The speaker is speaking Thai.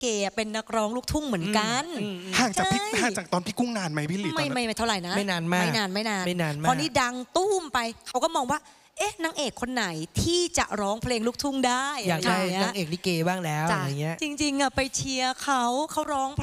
เก๋เป็นนักร้องลูกทุ่งเหมือนกันห่างจากตอนพี่กุ้งนานไหมพี่หลีไม่เท่าไหร่นะไม่นานมากไม่นานพอนี้ดังตุ้มไปเขาก็มองว่า นางเอกคนไหนที่จะร้องเพลงลูกทุ่งได้อยากได้นางเอกลิเกบ้างแล้วอะไรเงี้ยจริงๆไปเชียร์เขาร้อง